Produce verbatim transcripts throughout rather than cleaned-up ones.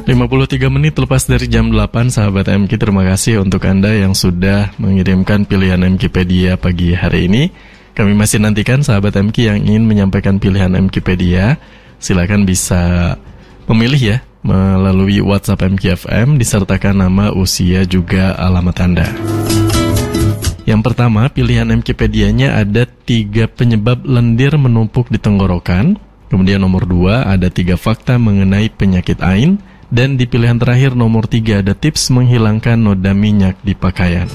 lima puluh tiga menit lepas dari jam delapan, sahabat M K, terima kasih untuk Anda yang sudah mengirimkan pilihan Mkipedia pagi hari ini. Kami masih nantikan sahabat M K yang ingin menyampaikan pilihan Mkipedia. Silakan bisa memilih ya melalui WhatsApp M K F M, disertakan nama, usia, juga alamat Anda. Yang pertama, pilihan Mkipedianya ada tiga penyebab lendir menumpuk di tenggorokan. Kemudian nomor dua, ada tiga fakta mengenai penyakit ain. Dan di pilihan terakhir nomor tiga, ada tips menghilangkan noda minyak di pakaian.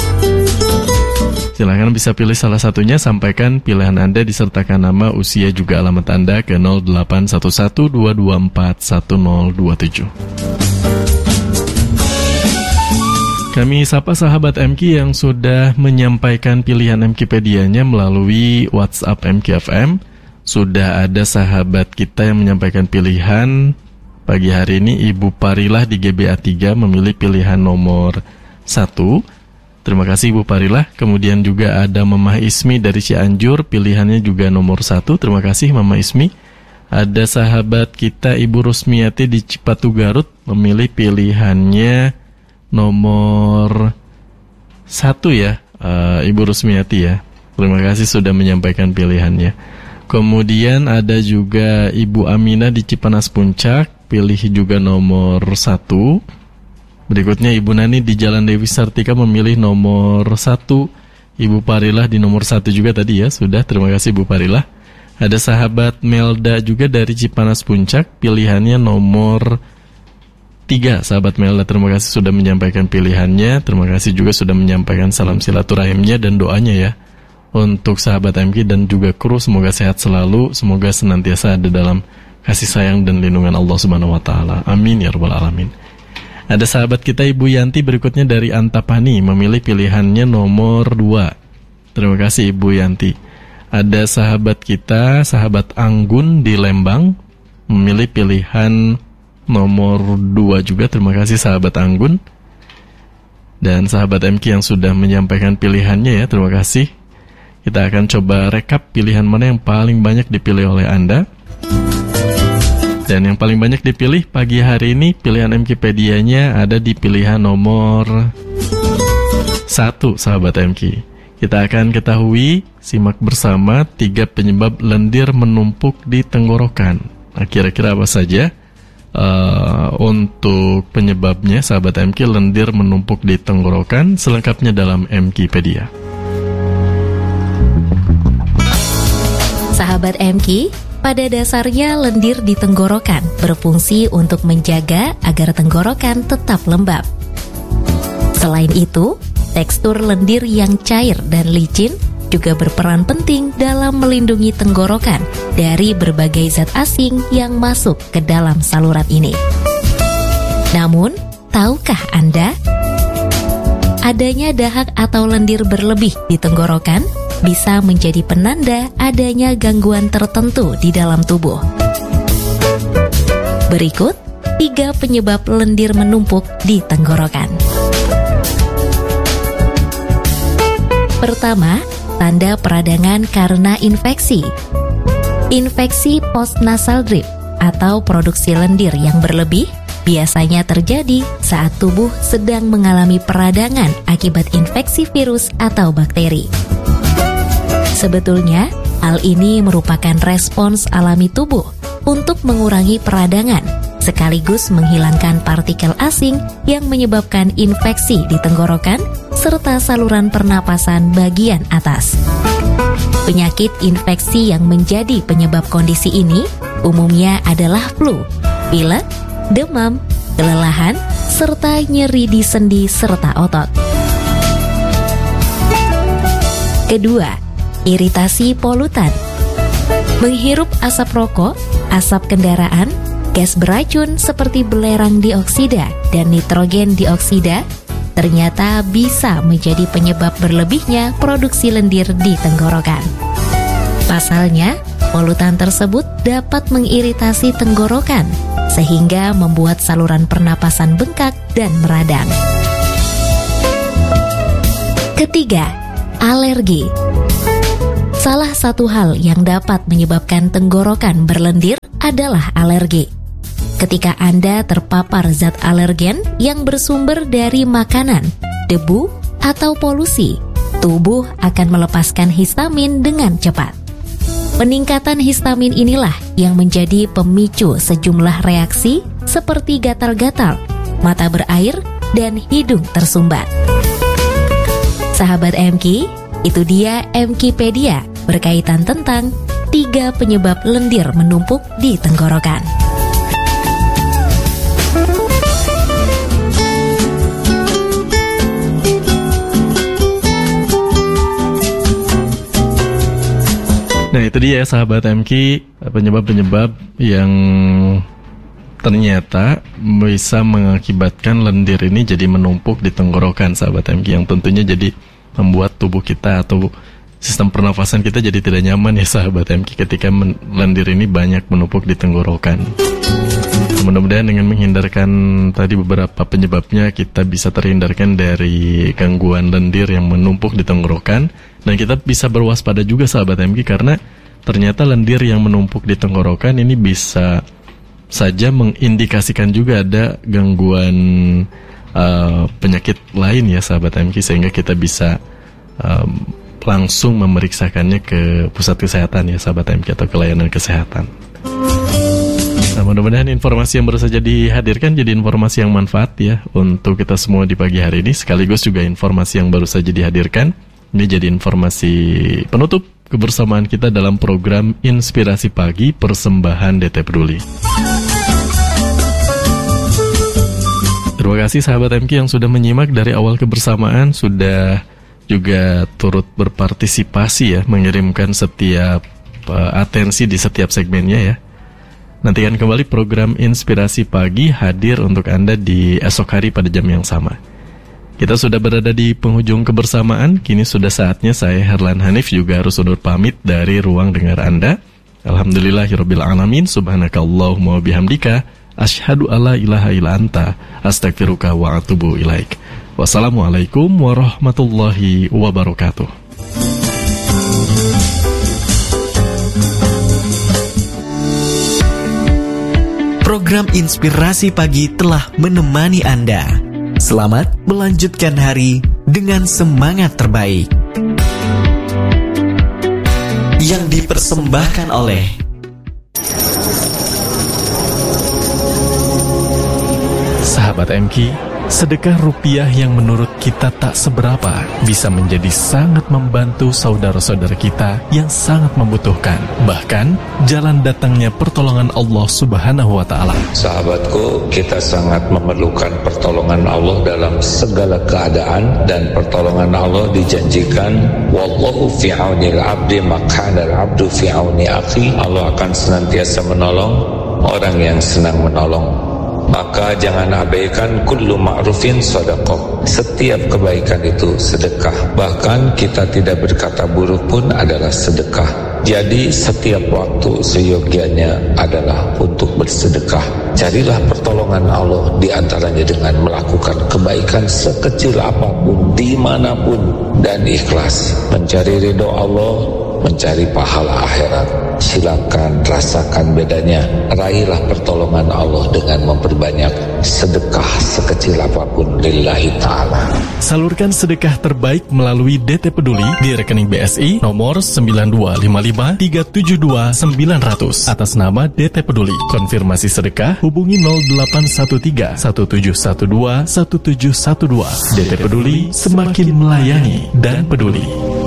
Silakan bisa pilih salah satunya, sampaikan pilihan Anda disertakan nama, usia, juga alamat Anda ke nol delapan satu satu dua dua empat satu nol dua tujuh. Kami sapa sahabat M K yang sudah menyampaikan pilihan Mkipedianya melalui WhatsApp M K F M. Sudah ada sahabat kita yang menyampaikan pilihan pagi hari ini. Ibu Parilah di G B A tiga memilih pilihan nomor satu. Terima kasih Ibu Parilah. Kemudian juga ada Mama Ismi dari Cianjur, pilihannya juga nomor satu. Terima kasih Mama Ismi. Ada sahabat kita Ibu Rusmiati di Cipatu Garut memilih pilihannya nomor satu ya, uh, Ibu Rusmiati ya. Terima kasih sudah menyampaikan pilihannya. Kemudian ada juga Ibu Aminah di Cipanas Puncak, pilih juga nomor satu. Berikutnya Ibu Nani di Jalan Dewi Sartika memilih nomor satu. Ibu Parilah di nomor satu juga tadi ya. Sudah, terima kasih Ibu Parilah. Ada sahabat Melda juga dari Cipanas Puncak, pilihannya nomor tiga. Sahabat Melda, terima kasih sudah menyampaikan pilihannya. Terima kasih juga sudah menyampaikan salam silaturahimnya dan doanya ya untuk sahabat M K dan juga kru. Semoga sehat selalu, semoga senantiasa ada dalam kasih sayang dan lindungan Allah Subhanahu wa taala. Amin ya rabbal alamin. Ada sahabat kita Ibu Yanti berikutnya dari Antapani memilih pilihannya nomor dua. Terima kasih Ibu Yanti. Ada sahabat kita, sahabat Anggun di Lembang memilih pilihan nomor dua juga. Terima kasih sahabat Anggun. Dan sahabat M K yang sudah menyampaikan pilihannya ya, terima kasih. Kita akan coba rekap pilihan mana yang paling banyak dipilih oleh Anda. Dan yang paling banyak dipilih pagi hari ini, pilihan Mkipedianya ada di pilihan nomor satu, sahabat M K. Kita akan ketahui, simak bersama tiga penyebab lendir menumpuk di tenggorokan. Nah, kira-kira apa saja uh, untuk penyebabnya, sahabat M K, lendir menumpuk di tenggorokan? Selengkapnya dalam Mkipedia. Sahabat M K, pada dasarnya lendir di tenggorokan berfungsi untuk menjaga agar tenggorokan tetap lembab. Selain itu, tekstur lendir yang cair dan licin juga berperan penting dalam melindungi tenggorokan dari berbagai zat asing yang masuk ke dalam saluran ini. Namun, tahukah Anda? Adanya dahak atau lendir berlebih di tenggorokan bisa menjadi penanda adanya gangguan tertentu di dalam tubuh. Berikut tiga penyebab lendir menumpuk di tenggorokan. Pertama, tanda peradangan karena infeksi. Infeksi postnasal drip atau produksi lendir yang berlebih biasanya terjadi saat tubuh sedang mengalami peradangan akibat infeksi virus atau bakteri. Sebetulnya, hal ini merupakan respons alami tubuh untuk mengurangi peradangan, sekaligus menghilangkan partikel asing yang menyebabkan infeksi di tenggorokan serta saluran pernapasan bagian atas. Penyakit infeksi yang menjadi penyebab kondisi ini umumnya adalah flu, pilek, demam, kelelahan, serta nyeri di sendi serta otot. Kedua, iritasi polutan. Menghirup asap rokok, asap kendaraan, gas beracun seperti belerang dioksida dan nitrogen dioksida ternyata bisa menjadi penyebab berlebihnya produksi lendir di tenggorokan. Pasalnya, polutan tersebut dapat mengiritasi tenggorokan sehingga membuat saluran pernapasan bengkak dan meradang. Ketiga, alergi. Salah satu hal yang dapat menyebabkan tenggorokan berlendir adalah alergi. ketika Anda terpapar zat alergen yang bersumber dari makanan, debu, atau polusi, tubuh akan melepaskan histamin dengan cepat. Peningkatan histamin inilah yang menjadi pemicu sejumlah reaksi seperti gatal-gatal, mata berair, dan hidung tersumbat. Sahabat M K, itu dia Mkipedia berkaitan tentang tiga penyebab lendir menumpuk di tenggorokan. Nah itu dia sahabat M K, penyebab-penyebab yang ternyata bisa mengakibatkan lendir ini jadi menumpuk di tenggorokan sahabat M K, yang tentunya jadi membuat tubuh kita atau sistem pernafasan kita jadi tidak nyaman ya sahabat M K ketika men- lendir ini banyak menumpuk di tenggorokan. Mudah-mudahan dengan menghindarkan tadi beberapa penyebabnya kita bisa terhindarkan dari gangguan lendir yang menumpuk di tenggorokan. Dan kita bisa berwaspada juga sahabat M K karena ternyata lendir yang menumpuk di tenggorokan ini bisa saja mengindikasikan juga ada gangguan uh, penyakit lain ya sahabat M K, sehingga kita bisa um, langsung memeriksakannya ke pusat kesehatan ya sahabat M K atau ke layanan kesehatan. Nah, mudah-mudahan informasi yang baru saja dihadirkan jadi informasi yang manfaat ya untuk kita semua di pagi hari ini, sekaligus juga informasi yang baru saja dihadirkan ini jadi informasi penutup kebersamaan kita dalam program Inspirasi Pagi persembahan D T Peduli. Terima kasih sahabat M K yang sudah menyimak dari awal kebersamaan, sudah juga turut berpartisipasi ya, mengirimkan setiap uh, atensi di setiap segmennya ya. Nantikan kembali program Inspirasi Pagi hadir untuk Anda di esok hari pada jam yang sama. Kita sudah berada di penghujung kebersamaan, kini sudah saatnya saya Herlan Hanif juga harus undur pamit dari ruang dengar Anda. Alhamdulillahirabbil alamin, subhanakallahumma bihamdika, asyhadu alla ilaha illa anta, astaghfiruka wa atubu ilaik. Wassalamualaikum warahmatullahi wabarakatuh. Program Inspirasi Pagi telah menemani Anda. Selamat melanjutkan hari dengan semangat terbaik yang dipersembahkan oleh sahabat M K. Sedekah rupiah yang menurut kita tak seberapa bisa menjadi sangat membantu saudara-saudara kita yang sangat membutuhkan. Bahkan jalan datangnya pertolongan Allah Subhanahu wa Ta'ala. Sahabatku, kita sangat memerlukan pertolongan Allah dalam segala keadaan, dan pertolongan Allah dijanjikan, wallahu fi aunil abdi makana al-abdu fi auni akhi. Allah akan senantiasa menolong orang yang senang menolong. Maka jangan abaikan kullu ma'rufin sedekah. Setiap kebaikan itu sedekah. Bahkan kita tidak berkata buruk pun adalah sedekah. Jadi setiap waktu seyogianya adalah untuk bersedekah. Carilah pertolongan Allah di antaranya dengan melakukan kebaikan sekecil apapun, dimanapun, dan ikhlas. Mencari ridho Allah, mencari pahala akhirat. Silakan rasakan bedanya. Raihlah pertolongan Allah dengan memperbanyak sedekah sekecil apapun lillahi ta'ala. Salurkan sedekah terbaik melalui D T Peduli di rekening B S I nomor sembilan dua lima lima tiga tujuh dua sembilan nol nol atas nama D T Peduli. Konfirmasi sedekah hubungi nol delapan satu tiga satu tujuh satu dua satu tujuh satu dua. D T Peduli, semakin melayani dan peduli.